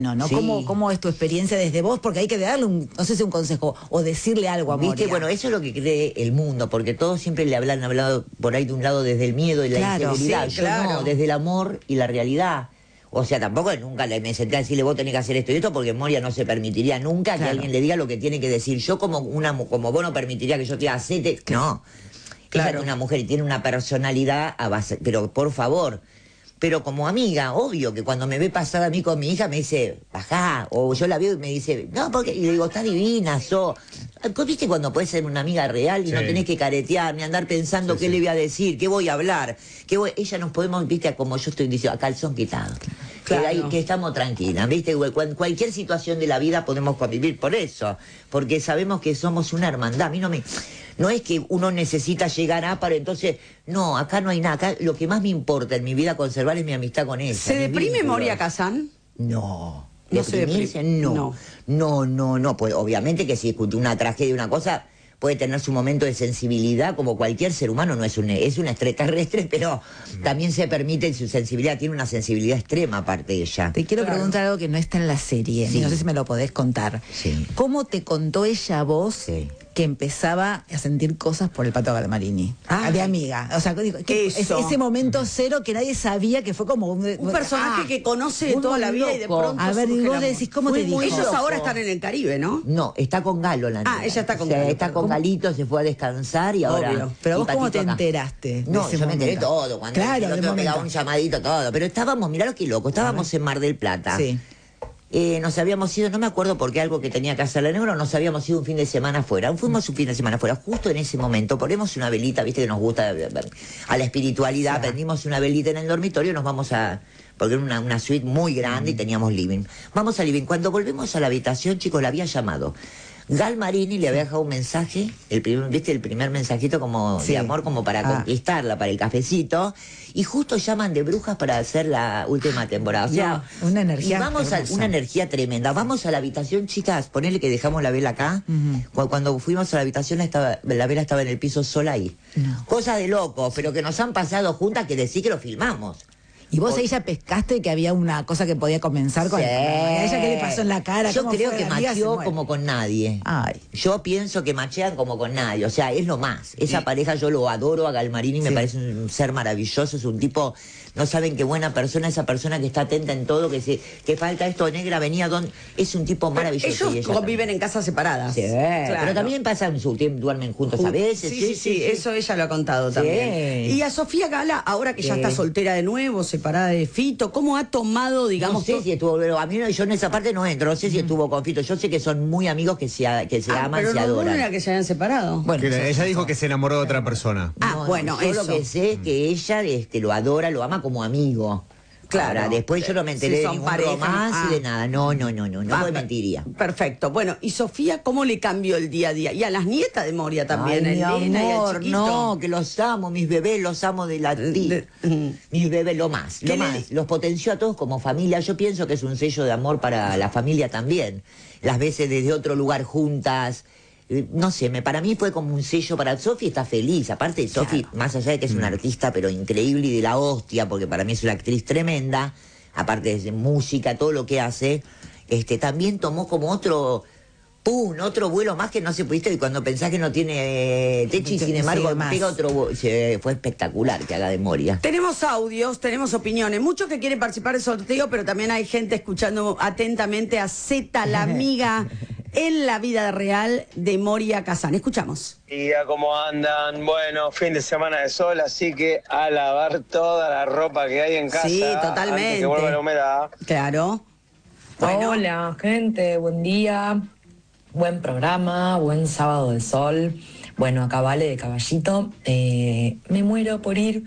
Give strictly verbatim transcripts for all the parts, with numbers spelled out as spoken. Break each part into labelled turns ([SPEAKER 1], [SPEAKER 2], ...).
[SPEAKER 1] No, ¿no?
[SPEAKER 2] Sí.
[SPEAKER 1] ¿Cómo, ¿Cómo es tu experiencia desde vos? Porque hay que darle un, no sé si un consejo, o decirle algo a Moria.
[SPEAKER 2] ¿Viste? Bueno, eso es lo que cree el mundo, porque todos siempre le hablan hablado por ahí de un lado desde el miedo y la
[SPEAKER 1] Claro,
[SPEAKER 2] inseguridad.
[SPEAKER 1] sí,
[SPEAKER 2] Yo
[SPEAKER 1] claro.
[SPEAKER 2] no, desde el amor y la realidad. O sea, tampoco nunca le, me senté a decirle vos tenés que hacer esto y esto, porque Moria no se permitiría nunca
[SPEAKER 1] Claro.
[SPEAKER 2] que alguien le diga lo que tiene que decir. Yo como una como vos no permitiría que yo te acete. No. Claro. Ella es una mujer y tiene una personalidad a base, pero por favor. Pero como amiga, obvio que cuando me ve pasada a mí con mi hija me dice, bajá, o yo la veo y me dice, no, porque, y le digo, está divina, so. ¿Viste cuando puedes ser una amiga real y sí. no tenés que caretear, ni andar pensando sí, qué sí. le voy a decir, qué voy a hablar? Qué voy... Ella nos podemos, viste, como yo estoy diciendo, a calzón quitado. Claro. Que, hay, que estamos tranquilas, viste, cualquier situación de la vida podemos convivir por eso, porque sabemos que somos una hermandad. A mí no me... No es que uno necesita llegar a para entonces, no, acá no hay nada. Acá lo que más me importa en mi vida conservar es mi amistad con ella.
[SPEAKER 3] ¿Se deprime vínculos. Moria Kazan?
[SPEAKER 2] No.
[SPEAKER 3] ¿No se deprime?
[SPEAKER 2] No. no. No, no, no. Pues obviamente que si escucha una tragedia, una cosa, puede tener su momento de sensibilidad, como cualquier ser humano, no es un, es un extraterrestre, pero no. también se permite su sensibilidad, tiene una sensibilidad extrema aparte de ella.
[SPEAKER 1] Te quiero claro. preguntar algo que no está en la serie, sí. no sé si me lo podés contar.
[SPEAKER 2] Sí.
[SPEAKER 1] ¿Cómo te contó ella a vos?
[SPEAKER 2] Sí.
[SPEAKER 1] Que empezaba a sentir cosas por el Pato Galmarini, ah, de amiga, o sea, que es, ese momento cero que nadie sabía, que fue como un,
[SPEAKER 3] un personaje ah, que conoce de toda la vida loco. Y de pronto
[SPEAKER 1] a ver, y vos le decís, ¿cómo te dijo?
[SPEAKER 3] Ellos loco. Ahora están en el Caribe, ¿no?
[SPEAKER 2] No, está con Galo la niña.
[SPEAKER 3] Ah, ella está con
[SPEAKER 2] o sea,
[SPEAKER 3] Galo.
[SPEAKER 2] Está con
[SPEAKER 3] ¿Cómo?
[SPEAKER 2] Galito, se fue a descansar y ahora...
[SPEAKER 1] Obvio. Pero vos cómo te acá. enteraste.
[SPEAKER 2] No, yo momento? me enteré todo, cuando
[SPEAKER 1] claro,
[SPEAKER 2] el otro me daba un llamadito, todo, pero estábamos, mirá lo que loco, estábamos en Mar del Plata.
[SPEAKER 1] Sí.
[SPEAKER 2] Eh, nos habíamos ido, no me acuerdo por qué, algo que tenía que hacer la negra, nos habíamos ido un fin de semana afuera. Fuimos un fin de semana afuera, justo en ese momento, ponemos una velita, viste que nos gusta a la espiritualidad, sí. prendimos una velita en el dormitorio, nos vamos a... porque era una, una suite muy grande mm. y teníamos living. Vamos al living. Cuando volvemos a la habitación, chicos, la había llamado Galmarini, le había dejado un mensaje, el primer, viste, el primer mensajito como sí. de amor, como para ah. conquistarla, para el cafecito, y justo llaman de brujas para hacer la última temporada. O sea,
[SPEAKER 1] no, una energía
[SPEAKER 2] y vamos a, una energía tremenda. Vamos a la habitación, chicas, ponele que dejamos la vela acá. Uh-huh. Cuando fuimos a la habitación, estaba, la vela estaba en el piso sola ahí. No. Cosa de locos, pero que nos han pasado juntas, que decir que lo filmamos.
[SPEAKER 1] ¿Y vos ahí ya pescaste que había una cosa que podía comenzar con
[SPEAKER 2] sí.
[SPEAKER 1] ¿A ella qué le pasó en la cara?
[SPEAKER 2] Yo creo que macheó como con nadie.
[SPEAKER 1] Ay.
[SPEAKER 2] Yo pienso que machean como con nadie. O sea, es lo más. Esa sí. pareja yo lo adoro a Galmarini, sí. me parece un ser maravilloso. Es un tipo, no saben qué buena persona, esa persona que está atenta en todo, que se, que falta esto, negra, venía don. Es un tipo maravilloso.
[SPEAKER 3] Ellos conviven en casas separadas.
[SPEAKER 2] Sí, claro. Pero también pasan su tiempo, duermen juntos a veces.
[SPEAKER 3] Sí, sí, sí, sí, sí. Eso ella lo ha contado sí. también. Y a Sofía Gala, ahora que sí. ya está soltera de nuevo, separada de Fito, ¿cómo ha tomado, digamos?
[SPEAKER 2] No sé si estuvo, a mí no, yo en esa parte no entro, no sé si estuvo con Fito, yo sé que son muy amigos que se, que se
[SPEAKER 3] ah,
[SPEAKER 2] aman,
[SPEAKER 3] pero
[SPEAKER 2] se
[SPEAKER 3] no,
[SPEAKER 2] adoran.
[SPEAKER 3] No era que se hayan separado.
[SPEAKER 4] Bueno, que ella dijo que se enamoró de otra persona.
[SPEAKER 3] Ah,
[SPEAKER 2] no,
[SPEAKER 3] bueno,
[SPEAKER 2] yo
[SPEAKER 3] eso.
[SPEAKER 2] lo que sé es que ella este, lo adora, lo ama como amigo. Claro, ahora, después yo no me enteré si de ningún pareja, romance ah. y de nada. No, no, no, no, no ah, me mentiría.
[SPEAKER 3] Perfecto. Bueno, ¿y Sofía cómo le cambió el día a día? Y a las nietas de Moria también,
[SPEAKER 2] Ay,
[SPEAKER 3] a Elena y al chiquito.
[SPEAKER 2] No, que los amo, mis bebés los amo de la de, de, mis bebés lo más, lo más. Le... Los potenció a todos como familia. Yo pienso que es un sello de amor para la familia también. Las veces desde otro lugar juntas. No sé, me, para mí fue como un sello para... Sofi está feliz, aparte Sofi, claro. más allá de que es una artista pero increíble y de la hostia, porque para mí es una actriz tremenda, aparte de música, todo lo que hace, este también tomó como otro... ¡Pum! Otro vuelo más que no se pudiste y cuando pensás que no tiene techo y sin embargo pega otro vuelo. Fue espectacular que haga de Moria.
[SPEAKER 3] Tenemos audios, tenemos opiniones. Muchos que quieren participar del sorteo, pero también hay gente escuchando atentamente a Zeta, la amiga en la vida real de Moria Kazan. Escuchamos.
[SPEAKER 5] Y ya cómo andan, bueno, fin de semana de sol, así que a lavar toda la ropa que hay en casa.
[SPEAKER 3] Sí, totalmente.
[SPEAKER 5] Antes que vuelva la humedad.
[SPEAKER 3] Claro.
[SPEAKER 6] Bueno. Hola, gente, buen día. Buen programa, buen sábado de sol. Bueno, acá Vale de Caballito. Eh, me muero por ir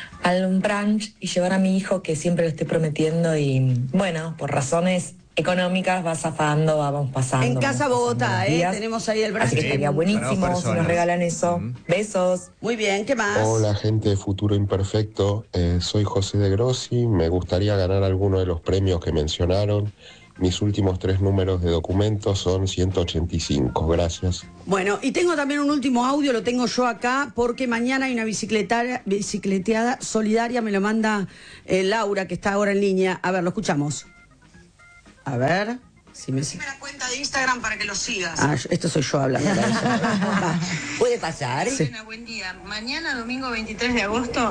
[SPEAKER 6] al brunch y llevar a mi hijo, que siempre lo estoy prometiendo, y bueno, por razones económicas va zafando, vamos pasando.
[SPEAKER 3] En Casa Bogotá, ¿eh? Tenemos ahí el brunch.
[SPEAKER 6] Así que estaría buenísimo si nos regalan eso. Uh-huh. Besos.
[SPEAKER 3] Muy bien, ¿qué más?
[SPEAKER 7] Hola, gente de Futuro Imperfecto. Eh, soy José de Grossi. Me gustaría ganar alguno de los premios que mencionaron. Mis últimos tres números de documentos son ciento ochenta y cinco. Gracias.
[SPEAKER 3] Bueno, y tengo también un último audio, lo tengo yo acá, porque mañana hay una bicicleteada solidaria, me lo manda eh, Laura, que está ahora en línea. A ver, lo escuchamos. A ver, si me...
[SPEAKER 8] Dime la cuenta de Instagram para que lo sigas.
[SPEAKER 3] Ah, esto soy yo hablando.
[SPEAKER 2] ¿Puede pasar?
[SPEAKER 8] Sí. Buen día. Mañana, domingo veintitrés de agosto,